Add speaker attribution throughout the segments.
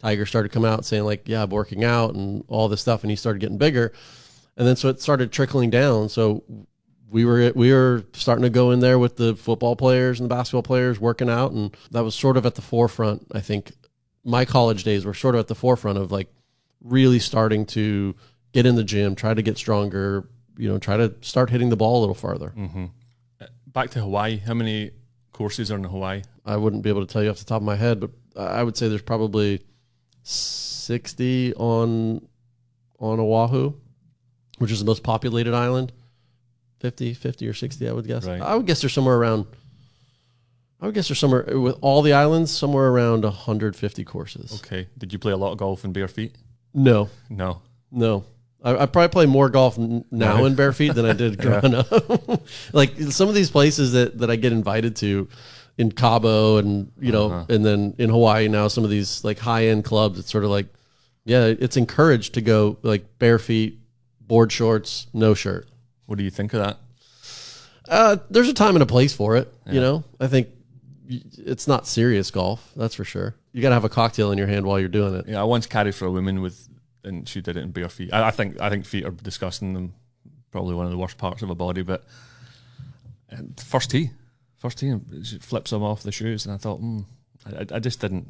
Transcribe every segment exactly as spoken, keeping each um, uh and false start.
Speaker 1: Tiger started coming out saying like, yeah, I'm working out and all this stuff. And he started getting bigger. And then so it started trickling down. So we were we were starting to go in there with the football players and the basketball players working out. And that was sort of at the forefront. I think my college days were sort of at the forefront of like really starting to get in the gym, try to get stronger, you know, try to start hitting the ball a little farther.
Speaker 2: Mm-hmm. Back to Hawaii, how many courses are in Hawaii?
Speaker 1: I wouldn't be able to tell you off the top of my head, but I would say there's probably sixty on on Oahu, which is the most populated island. fifty, fifty or sixty, I would guess.
Speaker 2: Right.
Speaker 1: I would guess there's somewhere around, I would guess there's somewhere, with all the islands, somewhere around one hundred fifty courses.
Speaker 2: Okay. Did you play a lot of golf in bare feet?
Speaker 1: No.
Speaker 2: No.
Speaker 1: No. I, I probably play more golf n- now
Speaker 2: Right.
Speaker 1: in bare feet than I did growing up. Like some of these places that, that I get invited to in Cabo and, you know,
Speaker 2: Uh-huh.
Speaker 1: and then in Hawaii now, some of these like high end clubs, it's sort of like, yeah, it's encouraged to go like bare feet, board shorts, no shirt.
Speaker 2: What do you think of that?
Speaker 1: Uh, there's a time and a place for it.
Speaker 2: Yeah.
Speaker 1: You know, I think y- it's not serious golf. That's for sure. You got to have a cocktail in your hand while you're doing it.
Speaker 2: Yeah, I once caddied for a woman with, and she did it in bare feet. I, I think I think feet are disgusting. Them probably one of the worst parts of a body. But uh, first tee, first tee, and she flips them off the shoes, and I thought, hmm, I, I just didn't,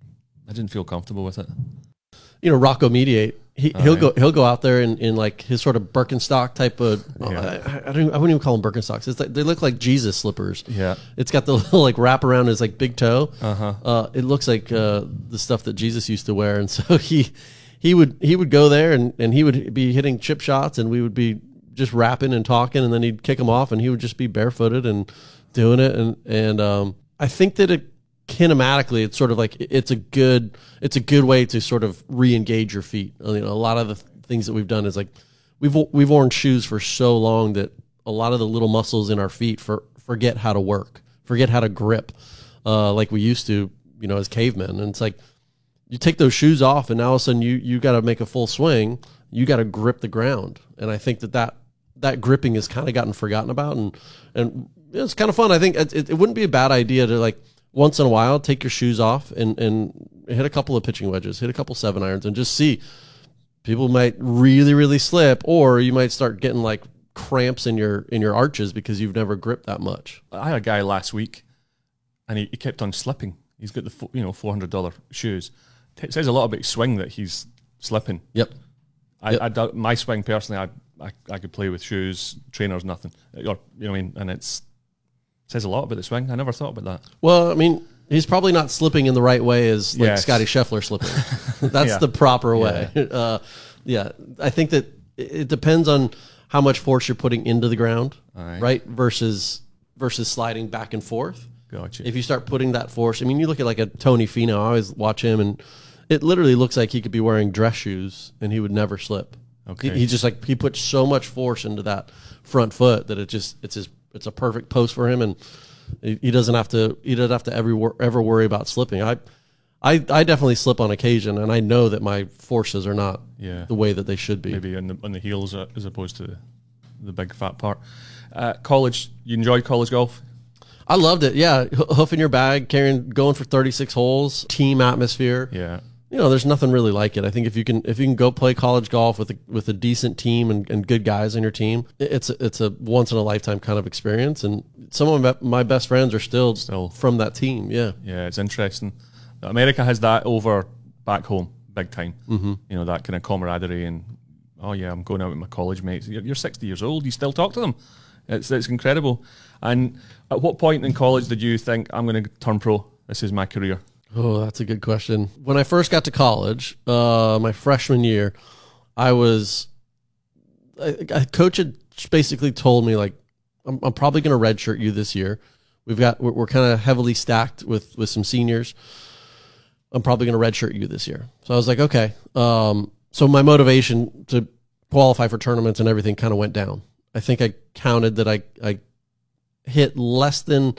Speaker 2: I didn't feel comfortable with it.
Speaker 1: You know, Rocco Mediate. He
Speaker 2: Oh,
Speaker 1: he'll
Speaker 2: yeah.
Speaker 1: go he'll go out there in, in like his sort of Birkenstock type of.
Speaker 2: Yeah.
Speaker 1: I, I don't I wouldn't even call them Birkenstocks. It's like they look like Jesus slippers.
Speaker 2: Yeah.
Speaker 1: It's got the little like wrap around his like big toe.
Speaker 2: Uh-huh.
Speaker 1: Uh, it looks like uh, the stuff that Jesus used to wear, and so he he would he would go there and, and he would be hitting chip shots, and we would be just rapping and talking, and then he'd kick them off, and he would just be barefooted and doing it, and and um, I think that it kinematically it's sort of like it's a good it's a good way to sort of re-engage your feet. You know, a lot of the th- things that we've done is like we've we've worn shoes for so long that a lot of the little muscles in our feet for forget how to work, forget how to grip, uh, like we used to, you know, as cavemen. And it's like you take those shoes off, and now all of a sudden you you got to make a full swing. You got to grip the ground, and I think that that, that gripping has kind of gotten forgotten about, and and it's kind of fun. I think it, it, it wouldn't be a bad idea to like once in a while take your shoes off and and hit a couple of pitching wedges, hit a couple seven irons, and just see. People might really really slip, or you might start getting like cramps in your in your arches because you've never gripped that much.
Speaker 2: I had a guy last week, and he, he kept on slipping. He's got the fo- you know four hundred dollar shoes. It says a lot about his swing that he's slipping.
Speaker 1: Yep.
Speaker 2: I,
Speaker 1: Yep.
Speaker 2: I doubt- my swing personally, I, I I could play with shoes, trainers, nothing. Or, you know what I mean? And it's it says a lot about the swing. I never thought about that.
Speaker 1: Well, I mean, he's probably not slipping in the right way as like
Speaker 2: Yes.
Speaker 1: Scotty Scheffler slipping. That's
Speaker 2: Yeah.
Speaker 1: the proper way. Yeah. Uh, yeah, I think that it depends on how much force you're putting into the ground,
Speaker 2: Aye.
Speaker 1: right? Versus versus sliding back and forth.
Speaker 2: Gotcha.
Speaker 1: If you start putting that force, I mean, you look at like a Tony Finau. I always watch him, and it literally looks like he could be wearing dress shoes and he would never slip.
Speaker 2: Okay.
Speaker 1: He, he just like he puts so much force into that front foot that it just it's his it's a perfect post for him, and he, he doesn't have to he doesn't have to ever ever worry about slipping. I, I I definitely slip on occasion, and I know that my forces are not
Speaker 2: Yeah.
Speaker 1: the way that they should be.
Speaker 2: Maybe on the on the heels uh, as opposed to the big fat part. Uh, college, you enjoyed college golf?
Speaker 1: I loved it. Yeah, H- hoof in your bag, carrying, going for thirty-six holes, team atmosphere.
Speaker 2: Yeah.
Speaker 1: You know, there's nothing really like it. I think if you can if you can go play college golf with a, with a decent team and, and good guys on your team, it's a, it's a once in a lifetime kind of experience. And some of my, my best friends are still,
Speaker 2: Still.
Speaker 1: from that team. Yeah.
Speaker 2: Yeah, it's interesting. America has that over back home, big time. Mm-hmm. You know, that kind of camaraderie and, oh yeah, I'm going out with my college mates. You're, you're sixty years old, you still talk to them. It's it's incredible. And at what point in college did you think, I'm going to turn pro? This is my career.
Speaker 1: Oh, that's a good question. When I first got to college, uh, my freshman year, I was, I, I, coach had basically told me like, I'm, I'm probably going to redshirt you this year. We've got, we're, we're kind of heavily stacked with, with some seniors. I'm probably going to redshirt you this year. So I was like, okay. Um, so my motivation to qualify for tournaments and everything kind of went down. I think I counted that I, I hit less than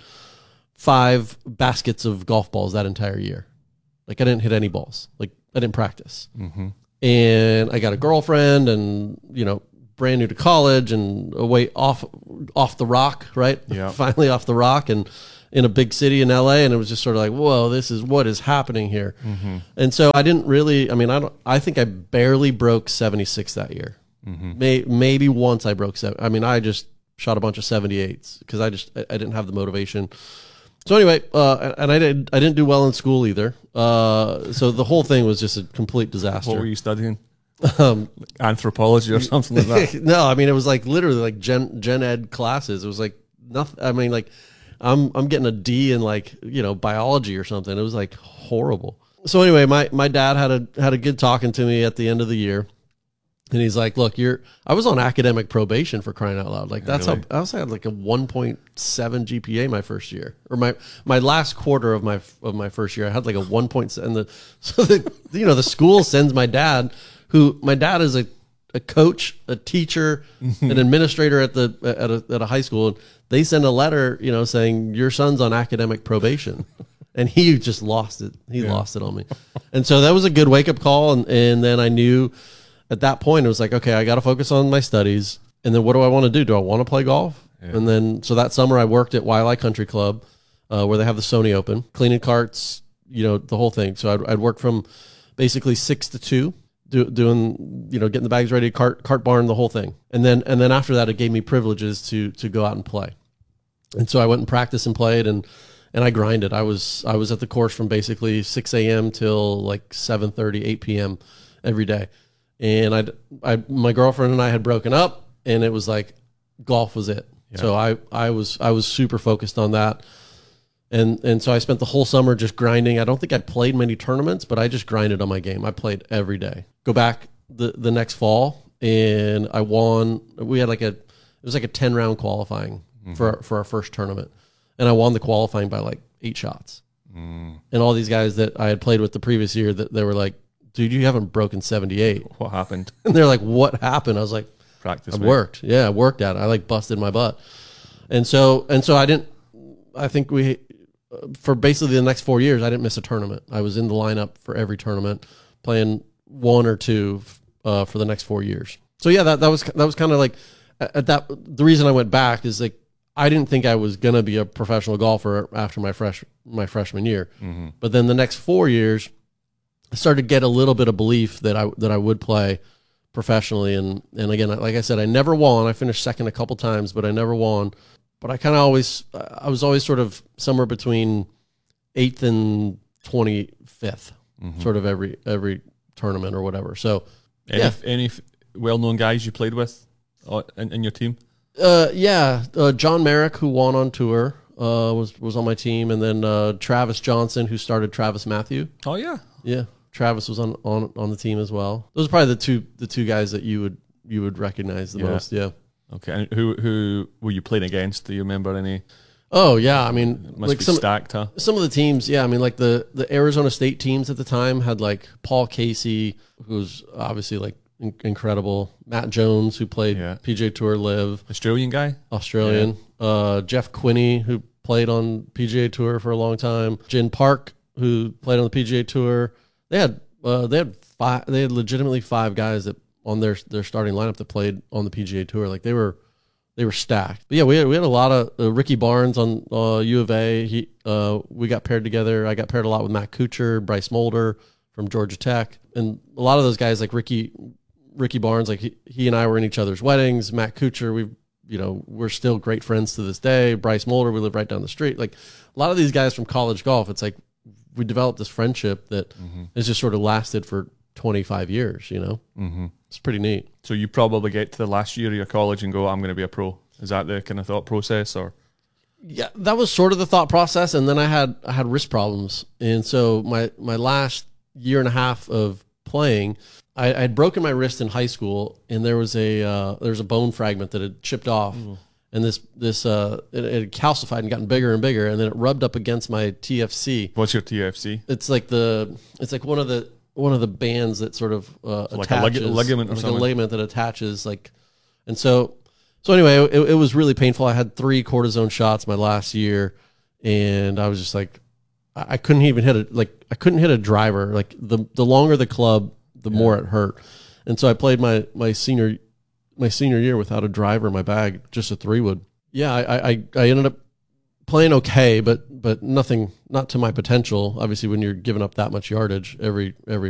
Speaker 1: five baskets of golf balls that entire year. Like I didn't hit any balls. Like I didn't practice.
Speaker 2: Mm-hmm.
Speaker 1: And I got a girlfriend and, you know, brand new to college and away off, off the rock, right?
Speaker 2: Yeah.
Speaker 1: Finally off the rock. And, in a big city in L A, and it was just sort of like, whoa, this is what is happening here.
Speaker 2: Mm-hmm.
Speaker 1: And so I didn't really, I mean, I don't, I think I barely broke seventy-six that year. Mm-hmm. May, maybe once I broke seven. I mean, I just shot a bunch of seventy-eights because I just, I, I didn't have the motivation. So anyway, uh, and I didn't, I didn't do well in school either. Uh, so the whole thing was just a complete disaster.
Speaker 2: What were you studying?
Speaker 1: Um,
Speaker 2: Anthropology or something like that?
Speaker 1: No, I mean, it was like literally like gen, gen ed classes. It was like nothing. I mean, like I'm, I'm getting a D in like, you know, biology or something. It was like horrible. So anyway, my, my dad had a, had a good talking to me at the end of the year. And he's like, look, you're, I was on academic probation, for crying out loud. Like that's really? how, I was had like a one point seven G P A my first year, or my, my last quarter of my, of my first year. I had like a one point seven. The, so the, you know, the school sends my dad, who my dad is a, a coach, a teacher, an administrator at the, at a, at a high school. And they send a letter, you know, saying your son's on academic probation. And he just lost it. He yeah. lost it on me. And so that was a good wake up call. And, and then I knew, at that point, it was like, okay, I got to focus on my studies. And then what do I want to do? Do I want to play golf? Yeah. And then, so that summer I worked at Waialae Country Club, uh, where they have the Sony Open, cleaning carts, you know, the whole thing. So I'd, I'd work from basically six to two, do, doing, you know, getting the bags ready, cart, cart barn, the whole thing. And then, and then after that, it gave me privileges to, to go out and play. And so I went and practiced and played, and, and I grinded. I was, I was at the course from basically six a.m. till like seven thirty, eight p.m. every day. And I, I, my girlfriend and I had broken up, and it was like golf was it. Yeah. So I, I was, I was super focused on that, and and so I spent the whole summer just grinding. I don't think I played many tournaments, but I just grinded on my game. I played every day. Go back the the next fall, and I won. We had like a, it was like a ten round qualifying mm-hmm. for for our first tournament, and I won the qualifying by like eight shots. Mm. And all these guys that I had played with the previous year, that they were like, dude, you haven't broken seventy-eight.
Speaker 2: What happened?
Speaker 1: And they're like, what happened? I was like,
Speaker 2: practice.
Speaker 1: I worked. Yeah, I worked at it. I like busted my butt. And so, and so I didn't, I think we, for basically the next four years, I didn't miss a tournament. I was in the lineup for every tournament, playing one or two uh, for the next four years. So yeah, that, that was, that was kind of like, at that, the reason I went back is like, I didn't think I was going to be a professional golfer after my fresh, my freshman year. Mm-hmm. But then the next four years, I started to get a little bit of belief that I that I would play professionally, and and again, like I said, I never won. I finished second a couple times, but I never won. But I kind of always, I was always sort of somewhere between eighth and twenty-fifth, mm-hmm. sort of every every tournament or whatever. So,
Speaker 2: any,
Speaker 1: yeah.
Speaker 2: any well-known guys you played with in, in your team?
Speaker 1: Uh, yeah, uh, John Merrick, who won on tour, uh, was was on my team, and then uh, Travis Johnson, who started Travis Matthew.
Speaker 2: Oh yeah,
Speaker 1: yeah. Travis was on, on, on the team as well. Those are probably the two the two guys that you would you would recognize the yeah. most. Yeah.
Speaker 2: Okay. And who who were you playing against? Do you remember any?
Speaker 1: Oh yeah, I mean,
Speaker 2: it must
Speaker 1: like
Speaker 2: be
Speaker 1: some
Speaker 2: stacked, huh?
Speaker 1: Some of the teams, yeah. I mean, like the the Arizona State teams at the time had like Paul Casey, who's obviously like in- incredible. Matt Jones, who played yeah. P G A Tour Live,
Speaker 2: Australian guy,
Speaker 1: Australian. Yeah. Uh, Jeff Quinney, who played on P G A Tour for a long time. Jin Park, who played on the P G A Tour. They had. Uh, they had five. They had legitimately five guys that on their their starting lineup that played on the P G A Tour. Like they were, they were stacked. But yeah, we had, we had a lot of uh, Ricky Barnes on uh, U of A. He uh, we got paired together. I got paired a lot with Matt Kuchar, Bryce Mulder from Georgia Tech, and a lot of those guys like Ricky Ricky Barnes. Like he, he and I were in each other's weddings. Matt Kuchar, we you know we're still great friends to this day. Bryce Mulder, we live right down the street. Like a lot of these guys from college golf, it's like. We developed this friendship that mm-hmm. has just sort of lasted for twenty-five years, you know? Mm-hmm. It's pretty neat.
Speaker 2: So you probably get to the last year of your college and go, I'm going to be a pro. Is that the kind of thought process? Or
Speaker 1: yeah, that was sort of the thought process. And then I had I had wrist problems. And so my, my last year and a half of playing, I had broken my wrist in high school, and there was a uh, there was a bone fragment that had chipped off. Ooh. And this, this, uh, it, it had calcified and gotten bigger and bigger, and then it rubbed up against my T F C.
Speaker 2: What's your T F C?
Speaker 1: It's like the, it's like one of the, one of the bands that sort of uh,
Speaker 2: so
Speaker 1: attaches,
Speaker 2: like a lig- ligament or
Speaker 1: like
Speaker 2: something.
Speaker 1: a ligament that attaches, like, and so, so anyway, it, it was really painful. I had three cortisone shots my last year, and I was just like, I, I couldn't even hit it. Like, I couldn't hit a driver. Like the the longer the club, the yeah. more it hurt. And so I played my my senior. my senior year without a driver in my bag, just a three wood. Yeah, I, I, I ended up playing okay, but but nothing, not to my potential. Obviously, when you're giving up that much yardage every every